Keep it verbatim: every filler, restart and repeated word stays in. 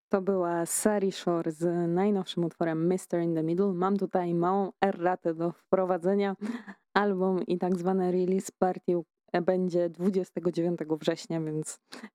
To była Sari Shore z najnowszym utworem mister in the Middle. Mam tutaj małą erratę do wprowadzenia. Album i tak zwane release party będzie dwudziestego dziewiątego września, więc